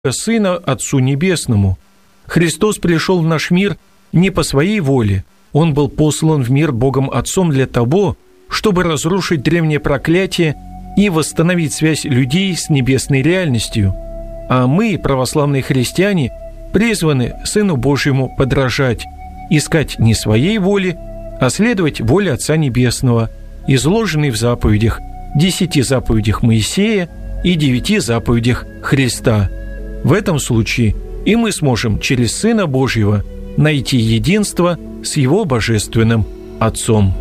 Сына Отцу Небесному. Христос пришел в наш мир не по своей воле. Он был послан в мир Богом Отцом для того, чтобы разрушить древнее проклятие и восстановить связь людей с небесной реальностью. А мы, православные христиане, призваны Сыну Божьему подражать, искать не своей воли, а следовать воле Отца Небесного, изложенной в заповедях, 10 заповедях Моисея и 9 заповедях Христа. В этом случае и мы сможем через Сына Божьего найти единство с Его Божественным Отцом.